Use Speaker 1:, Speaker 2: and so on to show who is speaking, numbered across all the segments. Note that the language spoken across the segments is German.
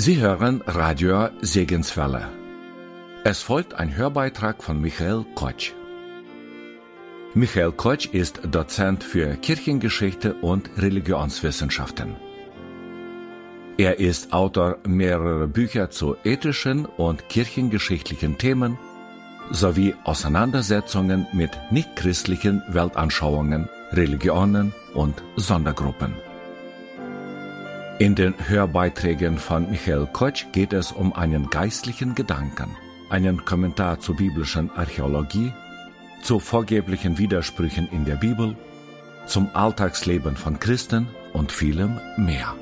Speaker 1: Sie hören Radio Segenswelle. Es folgt ein Hörbeitrag von Michael Kotsch. Michael Kotsch ist Dozent für Kirchengeschichte und Religionswissenschaften. Er ist Autor mehrerer Bücher zu ethischen und kirchengeschichtlichen Themen sowie Auseinandersetzungen mit nichtchristlichen Weltanschauungen, Religionen und Sondergruppen. In den Hörbeiträgen von Michael Kotsch geht es um einen geistlichen Gedanken, einen Kommentar zur biblischen Archäologie, zu vorgeblichen Widersprüchen in der Bibel, zum Alltagsleben von Christen und vielem mehr.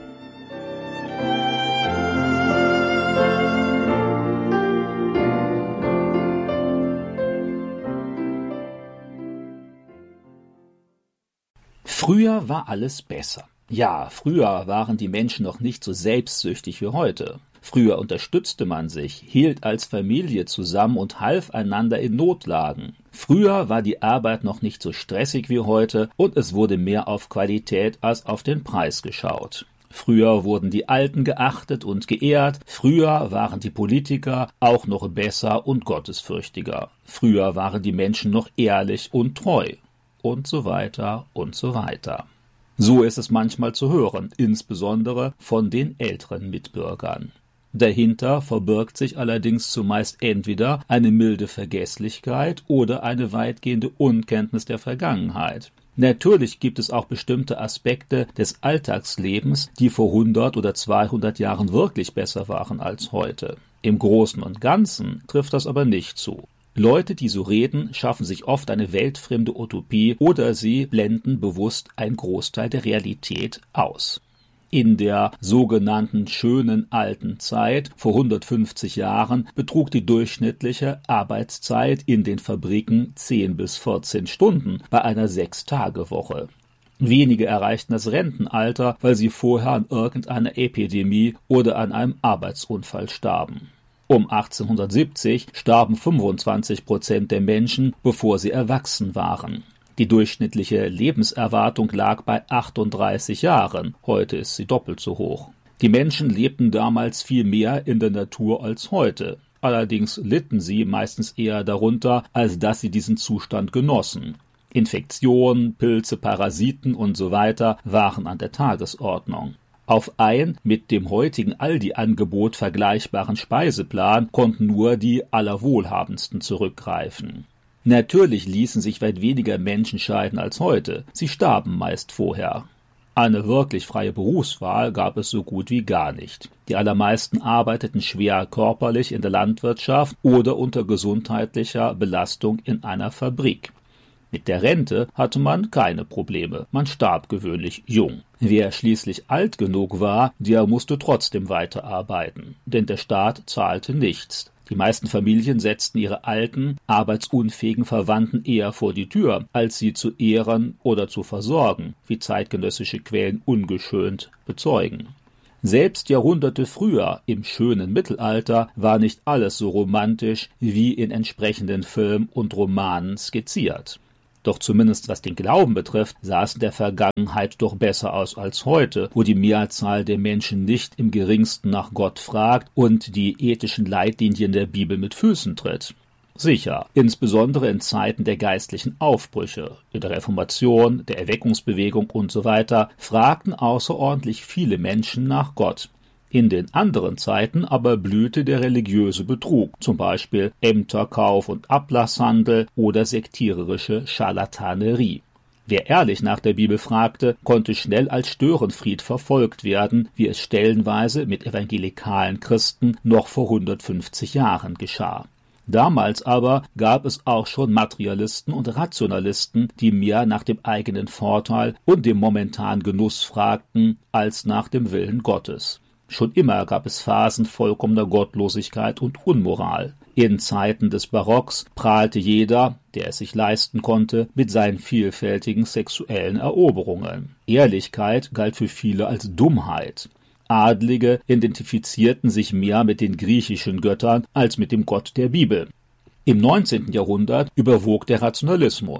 Speaker 2: Früher war alles besser. Ja, früher waren die Menschen noch nicht so selbstsüchtig wie heute. Früher unterstützte man sich, hielt als Familie zusammen und half einander in Notlagen. Früher war die Arbeit noch nicht so stressig wie heute und es wurde mehr auf Qualität als auf den Preis geschaut. Früher wurden die Alten geachtet und geehrt, früher waren die Politiker auch noch besser und gottesfürchtiger. Früher waren die Menschen noch ehrlich und treu. Und so weiter und so weiter. So ist es manchmal zu hören, insbesondere von den älteren Mitbürgern. Dahinter verbirgt sich allerdings zumeist entweder eine milde Vergesslichkeit oder eine weitgehende Unkenntnis der Vergangenheit. Natürlich gibt es auch bestimmte Aspekte des Alltagslebens, die vor 100 oder 200 Jahren wirklich besser waren als heute. Im Großen und Ganzen trifft das aber nicht zu. Leute, die so reden, schaffen sich oft eine weltfremde Utopie oder sie blenden bewusst einen Großteil der Realität aus. In der sogenannten schönen alten Zeit vor 150 Jahren betrug die durchschnittliche Arbeitszeit in den Fabriken 10 bis 14 Stunden bei einer 6-Tage-Woche. Wenige erreichten das Rentenalter, weil sie vorher an irgendeiner Epidemie oder an einem Arbeitsunfall starben. Um 1870 starben 25% der Menschen, bevor sie erwachsen waren. Die durchschnittliche Lebenserwartung lag bei 38 Jahren, heute ist sie doppelt so hoch. Die Menschen lebten damals viel mehr in der Natur als heute. Allerdings litten sie meistens eher darunter, als dass sie diesen Zustand genossen. Infektionen, Pilze, Parasiten und so weiter waren an der Tagesordnung. Auf ein mit dem heutigen Aldi-Angebot vergleichbaren Speiseplan konnten nur die Allerwohlhabendsten zurückgreifen. Natürlich ließen sich weit weniger Menschen scheiden als heute, sie starben meist vorher. Eine wirklich freie Berufswahl gab es so gut wie gar nicht. Die allermeisten arbeiteten schwer körperlich in der Landwirtschaft oder unter gesundheitlicher Belastung in einer Fabrik. Mit der Rente hatte man keine Probleme, man starb gewöhnlich jung. Wer schließlich alt genug war, der musste trotzdem weiterarbeiten, denn der Staat zahlte nichts. Die meisten Familien setzten ihre alten, arbeitsunfähigen Verwandten eher vor die Tür, als sie zu ehren oder zu versorgen, wie zeitgenössische Quellen ungeschönt bezeugen. Selbst Jahrhunderte früher, im schönen Mittelalter, war nicht alles so romantisch wie in entsprechenden Filmen und Romanen skizziert. Doch zumindest was den Glauben betrifft, sah es in der Vergangenheit doch besser aus als heute, wo die Mehrzahl der Menschen nicht im geringsten nach Gott fragt und die ethischen Leitlinien der Bibel mit Füßen tritt. Sicher, insbesondere in Zeiten der geistlichen Aufbrüche, in der Reformation, der Erweckungsbewegung usw. fragten außerordentlich viele Menschen nach Gott. In den anderen Zeiten aber blühte der religiöse Betrug, zum Beispiel Ämterkauf und Ablasshandel oder sektiererische Scharlatanerie. Wer ehrlich nach der Bibel fragte, konnte schnell als Störenfried verfolgt werden, wie es stellenweise mit evangelikalen Christen noch vor 150 Jahren geschah. Damals aber gab es auch schon Materialisten und Rationalisten, die mehr nach dem eigenen Vorteil und dem momentanen Genuss fragten, als nach dem Willen Gottes. Schon immer gab es Phasen vollkommener Gottlosigkeit und Unmoral. In Zeiten des Barocks prahlte jeder, der es sich leisten konnte, mit seinen vielfältigen sexuellen Eroberungen. Ehrlichkeit galt für viele als Dummheit. Adlige identifizierten sich mehr mit den griechischen Göttern als mit dem Gott der Bibel. Im 19. Jahrhundert überwog der Rationalismus.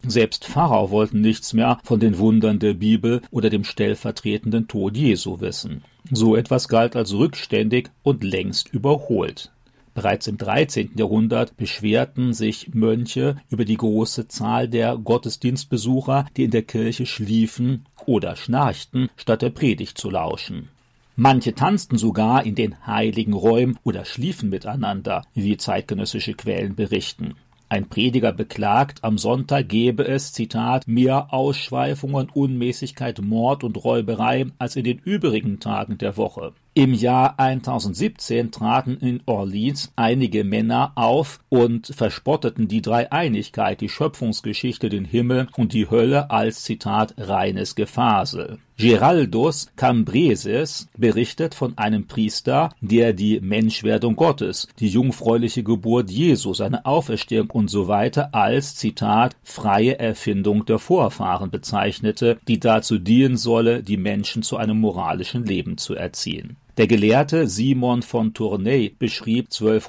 Speaker 2: Selbst Pfarrer wollten nichts mehr von den Wundern der Bibel oder dem stellvertretenden Tod Jesu wissen. So etwas galt als rückständig und längst überholt. Bereits im 13. Jahrhundert beschwerten sich Mönche über die große Zahl der Gottesdienstbesucher, die in der Kirche schliefen oder schnarchten, statt der Predigt zu lauschen. Manche tanzten sogar in den heiligen Räumen oder schliefen miteinander, wie zeitgenössische Quellen berichten. Ein Prediger beklagt, am Sonntag gebe es, Zitat, mehr Ausschweifungen, Unmäßigkeit, Mord und Räuberei als in den übrigen Tagen der Woche. Im Jahr 1017 traten in Orleans einige Männer auf und verspotteten die Dreieinigkeit, die Schöpfungsgeschichte, den Himmel und die Hölle als, Zitat, reines Gefasel. Giraldus Cambresis berichtet von einem Priester, der die Menschwerdung Gottes, die jungfräuliche Geburt Jesu, seine Auferstehung usw. als, Zitat, freie Erfindung der Vorfahren bezeichnete, die dazu dienen solle, die Menschen zu einem moralischen Leben zu erziehen. Der Gelehrte Simon von Tournai beschrieb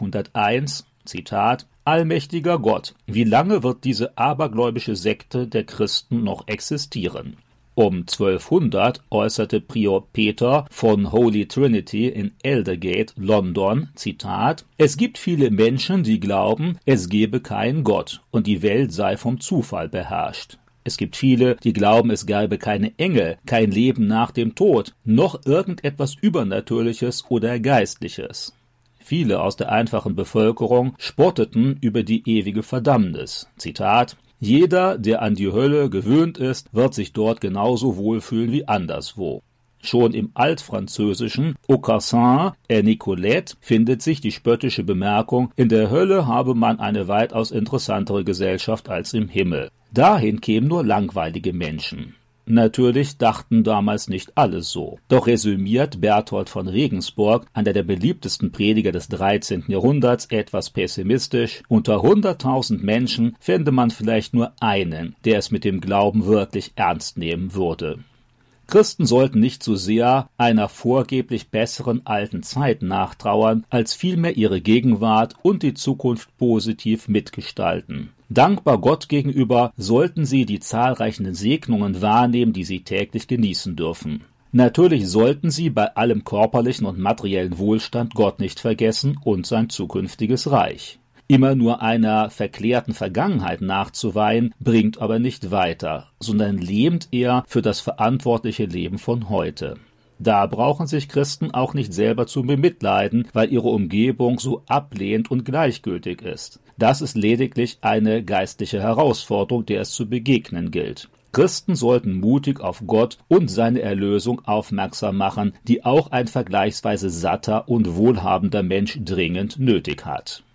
Speaker 2: 1201, Zitat, allmächtiger Gott, wie lange wird diese abergläubische Sekte der Christen noch existieren? Um 1200 äußerte Prior Peter von Holy Trinity in Aldergate, London, Zitat, es gibt viele Menschen, die glauben, es gebe keinen Gott und die Welt sei vom Zufall beherrscht. Es gibt viele, die glauben, es gäbe keine Engel, kein Leben nach dem Tod, noch irgendetwas Übernatürliches oder Geistliches. Viele aus der einfachen Bevölkerung spotteten über die ewige Verdammnis. Zitat, jeder, der an die Hölle gewöhnt ist, wird sich dort genauso wohlfühlen wie anderswo. Schon im Altfranzösischen Aucassin Nicolette findet sich die spöttische Bemerkung, in der Hölle habe man eine weitaus interessantere Gesellschaft als im Himmel. Dahin kämen nur langweilige Menschen. Natürlich dachten damals nicht alle so. Doch resümiert Berthold von Regensburg, einer der beliebtesten Prediger des 13. Jahrhunderts, etwas pessimistisch, unter 100.000 Menschen fände man vielleicht nur einen, der es mit dem Glauben wirklich ernst nehmen würde. Christen sollten nicht so sehr einer vorgeblich besseren alten Zeit nachtrauern, als vielmehr ihre Gegenwart und die Zukunft positiv mitgestalten. Dankbar Gott gegenüber sollten sie die zahlreichen Segnungen wahrnehmen, die sie täglich genießen dürfen. Natürlich sollten sie bei allem körperlichen und materiellen Wohlstand Gott nicht vergessen und sein zukünftiges Reich. Immer nur einer verklärten Vergangenheit nachzuweihen, bringt aber nicht weiter, sondern lähmt eher für das verantwortliche Leben von heute. Da brauchen sich Christen auch nicht selber zu bemitleiden, weil ihre Umgebung so ablehnend und gleichgültig ist. Das ist lediglich eine geistliche Herausforderung, der es zu begegnen gilt. Christen sollten mutig auf Gott und seine Erlösung aufmerksam machen, die auch ein vergleichsweise satter und wohlhabender Mensch dringend nötig hat.